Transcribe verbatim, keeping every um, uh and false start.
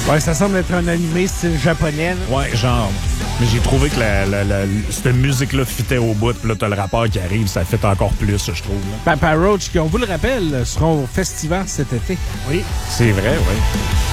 Ouais, ça semble être un animé style japonais. Là. Ouais, genre. Mais j'ai trouvé que la, la, la, cette musique-là fitait au bout. Puis là, t'as le rappeur qui arrive, ça fit encore plus, je trouve. Là. Papa Roach, qui, on vous le rappelle, seront au festival cet été. Oui, c'est vrai, oui.